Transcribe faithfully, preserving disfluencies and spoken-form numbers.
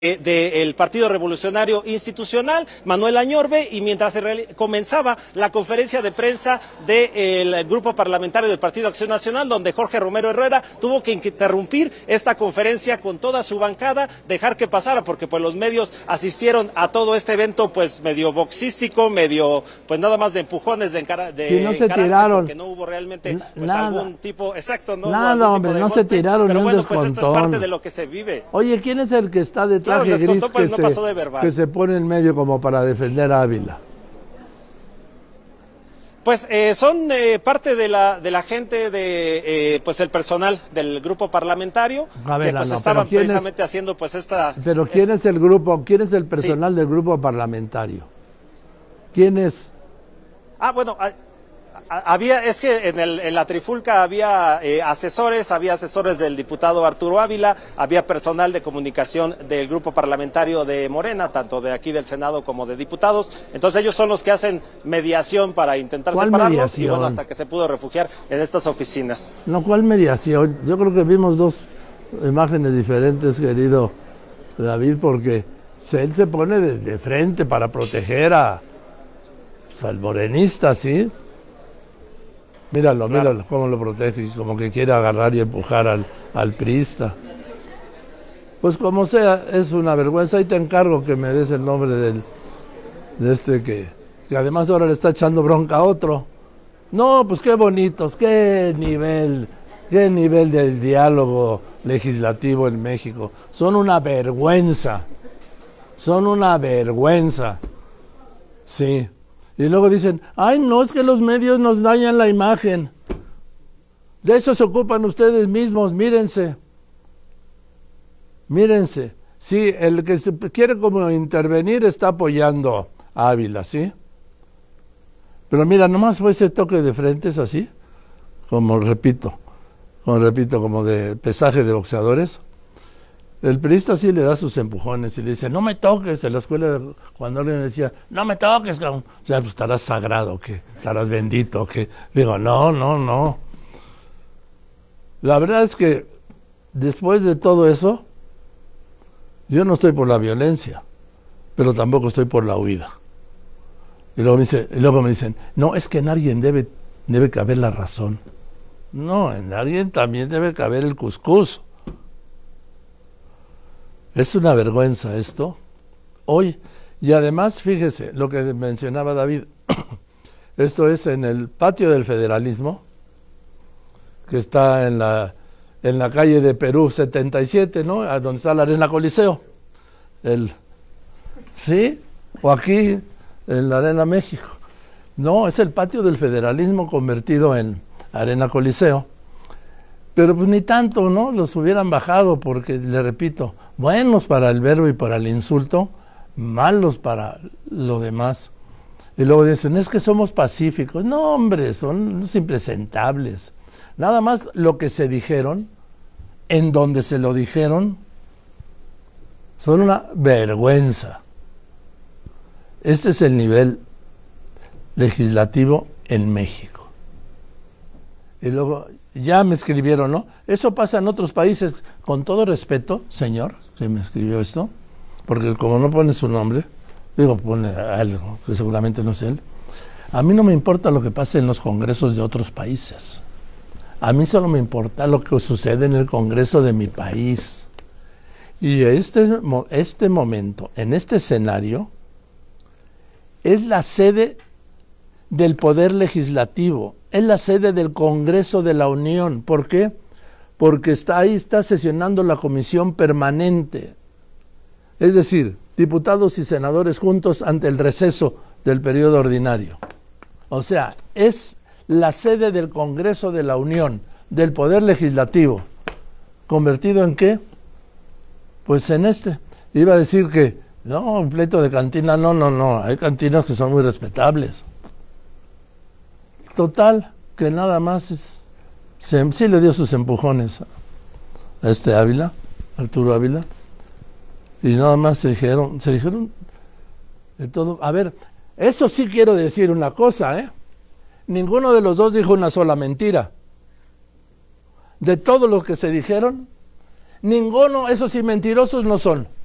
del Partido Revolucionario Institucional, Manuel Añorbe, y mientras se comenzaba la conferencia de prensa del grupo parlamentario del Partido Acción Nacional, donde Jorge Romero Herrera tuvo que interrumpir esta conferencia con toda su bancada, dejar que pasara, porque pues los medios asistieron a todo este evento pues medio boxístico, medio pues nada más de empujones, de, encara, de si no se tiraron, porque no hubo realmente pues nada, algún tipo, exacto, no nada, hubo hombre, no golpe, se tiraron, pero ni un bueno, pues descontón. esto es parte de lo que se vive. Oye, ¿quién es el que está detrás? Claro, Gris descontó, pues, que, no se, pasó de verbal. que se pone en medio como para defender a Ávila? Pues eh, son eh, parte de la de la gente de eh, pues el personal del grupo parlamentario ver, que pues no, estaban precisamente es, haciendo pues esta. Pero quién es, es el grupo, quién es el personal sí. del grupo parlamentario. ¿Quién es? Ah, bueno. Hay, Había, es que en, el, en la trifulca había eh, asesores, había asesores del diputado Arturo Ávila, había personal de comunicación del grupo parlamentario de Morena, tanto de aquí del Senado como de diputados. Entonces ellos son los que hacen mediación para intentar separarlos mediación? y bueno, hasta que se pudo refugiar en estas oficinas. No, ¿cuál mediación? Yo creo que vimos dos imágenes diferentes, querido David, porque él se pone de, de frente para proteger a, pues, al morenista, ¿sí? Míralo, claro. míralo cómo lo protege, como que quiere agarrar y empujar al, al priista. Pues como sea, es una vergüenza, y te encargo que me des el nombre del, de este que, que además ahora le está echando bronca a otro. No, pues qué bonitos, qué nivel, qué nivel del diálogo legislativo en México. Son una vergüenza, son una vergüenza, sí. Y luego dicen, ay, no, es que los medios nos dañan la imagen. De eso se ocupan ustedes mismos, mírense. Mírense. Sí, el que se quiere como intervenir está apoyando a Ávila, ¿sí? Pero mira, nomás fue ese toque de frente, es así, como repito, como repito, como de pesaje de boxeadores. El periodista sí le da sus empujones y le dice, no me toques. En la escuela, cuando alguien decía, no me toques, cabrón. O sea, pues estarás sagrado, que estarás bendito, que digo, no, no, no. La verdad es que después de todo eso, yo no estoy por la violencia, pero tampoco estoy por la huida. Y luego me, dice, y luego me dicen, no, es que en alguien debe, debe caber la razón. No, en alguien también debe caber el cuscús. Es una vergüenza esto, hoy, y además, fíjese, lo que mencionaba David, esto es en el patio del Federalismo, que está en la, en la calle de Perú setenta y siete, ¿no?, a donde está la Arena Coliseo, el, ¿sí?, o aquí, en la Arena México. No, es el patio del Federalismo convertido en Arena Coliseo. Pero pues ni tanto, ¿no? Los hubieran bajado porque, le repito, buenos para el verbo y para el insulto, malos para lo demás. Y luego dicen, es que somos pacíficos. No, hombre, son unos impresentables. Nada más lo que se dijeron, en donde se lo dijeron, son una vergüenza. Este es el nivel legislativo en México. Y luego ya me escribieron, ¿no? Eso pasa en otros países. Con todo respeto, señor, que me escribió esto, porque como no pone su nombre, digo, pone algo que seguramente no es él. A mí no me importa lo que pase en los congresos de otros países. A mí solo me importa lo que sucede en el congreso de mi país. Y este, este momento, en este escenario, es la sede del Poder Legislativo, es la sede del Congreso de la Unión. ¿Por qué? Porque está ahí, está sesionando la comisión permanente. Es decir, diputados y senadores juntos ante el receso del periodo ordinario. O sea, es la sede del Congreso de la Unión, del Poder Legislativo. ¿Convertido en qué? Pues en este. Iba a decir que, no, un pleito de cantina, no, no, no, hay cantinas que son muy respetables. Total, que nada más es, se, sí le dio sus empujones a este Ávila, Arturo Ávila, y nada más se dijeron, se dijeron de todo. A ver, eso sí quiero decir una cosa, ¿eh? Ninguno de los dos dijo una sola mentira. De todo lo que se dijeron, ninguno, esos sí mentirosos no son.